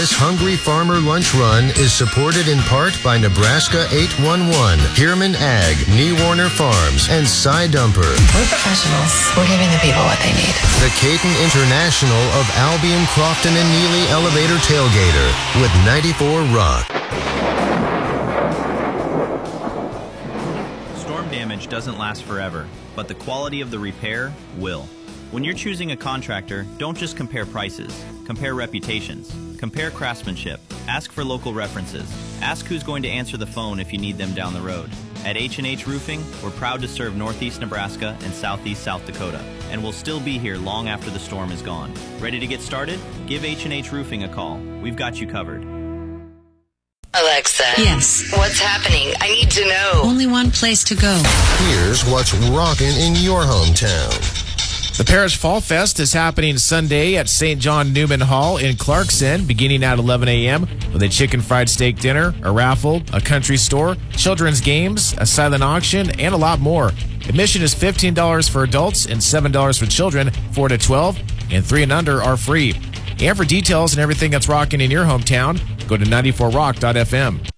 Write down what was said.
This Hungry Farmer Lunch Run is supported in part by Nebraska 811, Hierman Ag, Nee Warner Farms, and Cy Dumper. We're professionals. We're giving the people what they need. The Caton International of Albion, Crofton, and Neely Elevator Tailgater with 94 Rock. Storm damage doesn't last forever, but the quality of the repair will. When you're choosing a contractor, don't just compare prices. Compare reputations. Compare craftsmanship. Ask for local references. Ask who's going to answer the phone if you need them down the road. At H&H Roofing, we're proud to serve Northeast Nebraska and Southeast South Dakota, and we'll still be here long after the storm is gone. Ready to get started? Give H&H Roofing a call. We've got you covered. Alexa. Yes. What's happening? I need to know. Only one place to go. Here's what's rocking in your hometown. The Parish Fall Fest is happening Sunday at St. John Newman Hall in Clarkson, beginning at 11 a.m. with a chicken fried steak dinner, a raffle, a country store, children's games, a silent auction, and a lot more. Admission is $15 for adults and $7 for children 4 to 12, and 3 and under are free. And for details and everything that's rocking in your hometown, go to 94rock.fm.